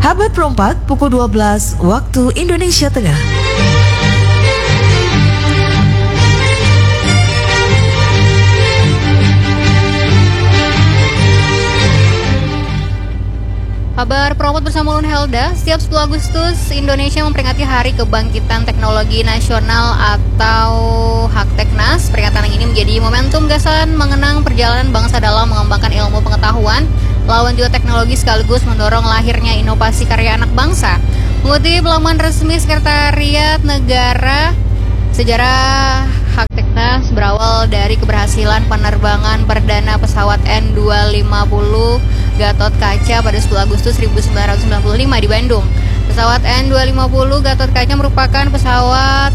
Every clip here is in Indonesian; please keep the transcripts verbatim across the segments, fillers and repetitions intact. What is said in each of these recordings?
Habat Perempat pukul dua belas waktu Indonesia Tengah. Kabar Perempat bersama Ulun Helda. Setiap sepuluh Agustus Indonesia memperingati Hari Kebangkitan Teknologi Nasional atau Hakteknas. Peringatan ini menjadi momentum gasan mengenang perjalanan bangsa dalam mengembangkan ilmu pengetahuan, lawan juga teknologi sekaligus mendorong lahirnya inovasi karya anak bangsa. Mengutip laman resmi Sekretariat Negara, sejarah Hakteknas berawal dari keberhasilan penerbangan perdana pesawat N dua ratus lima puluh Gatot Kaca pada sepuluh Agustus seribu sembilan ratus sembilan puluh lima di Bandung. Pesawat N dua ratus lima puluh Gatot Kaca merupakan pesawat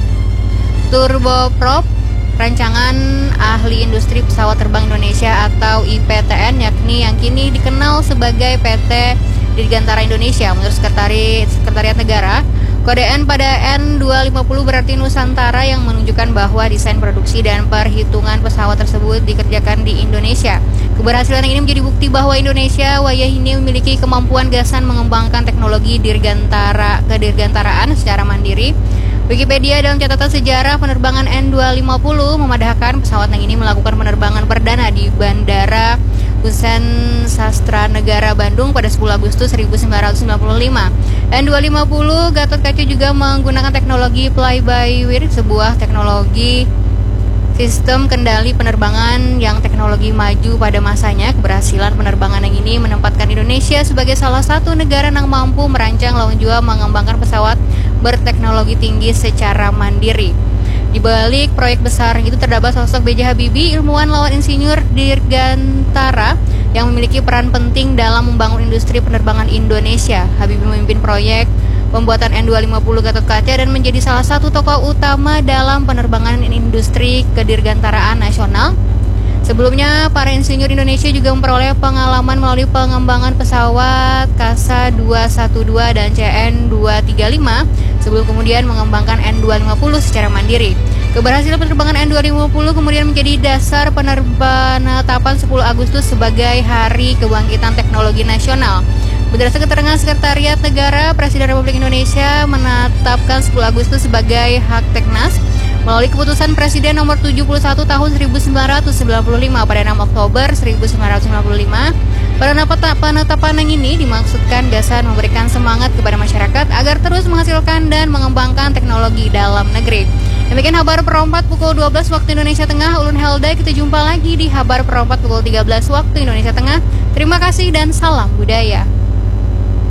turboprop rancangan ahli industri pesawat terbang Indonesia atau I P T N, yakni yang kini dikenal sebagai P T Dirgantara Indonesia. Menurut Sekretari, Sekretariat Negara, kode N pada N dua ratus lima puluh berarti Nusantara, yang menunjukkan bahwa desain produksi dan perhitungan pesawat tersebut dikerjakan di Indonesia. Keberhasilan ini menjadi bukti bahwa Indonesia wayah ini memiliki kemampuan gasan mengembangkan teknologi dirgantara kedirgantaraan secara mandiri. Wikipedia dalam catatan sejarah penerbangan N dua ratus lima puluh memadahkan pesawat yang ini melakukan penerbangan perdana di Bandara Hussein Sastra Negara Bandung pada sepuluh Agustus seribu sembilan ratus sembilan puluh lima. N dua ratus lima puluh Gatot Kaca juga menggunakan teknologi fly-by-wire, sebuah teknologi sistem kendali penerbangan yang teknologi maju pada masanya. Keberhasilan penerbangan yang ini menempatkan Indonesia sebagai salah satu negara yang mampu merancang lawan juga mengembangkan pesawat berteknologi tinggi secara mandiri. Di balik proyek besar itu terdapat sosok B J Habibie, ilmuwan lawan insinyur dirgantara yang memiliki peran penting dalam membangun industri penerbangan Indonesia. Habibie memimpin proyek pembuatan N dua ratus lima puluh Gatot Kaca dan menjadi salah satu tokoh utama dalam penerbangan industri kedirgantaraan nasional. Sebelumnya, para insinyur Indonesia juga memperoleh pengalaman melalui pengembangan pesawat Kasa dua satu dua dan C N dua tiga lima sebelum kemudian mengembangkan N dua ratus lima puluh secara mandiri. Keberhasilan penerbangan N dua ratus lima puluh kemudian menjadi dasar penetapan sepuluh Agustus sebagai Hari Kebangkitan Teknologi Nasional. Berdasarkan keterangan Sekretariat Negara, Presiden Republik Indonesia menetapkan sepuluh Agustus sebagai Hakteknas melalui keputusan Presiden nomor tujuh puluh satu tahun seribu sembilan ratus sembilan puluh lima pada enam Oktober seribu sembilan ratus sembilan puluh lima. Pada penetapan yang ini dimaksudkan gasan memberikan semangat kepada masyarakat agar terus menghasilkan dan mengembangkan teknologi dalam negeri. Demikian Habar Perempat pukul dua belas waktu Indonesia Tengah. Ulun Helda, kita jumpa lagi di Habar Perempat pukul tiga belas waktu Indonesia Tengah. Terima kasih dan salam budaya.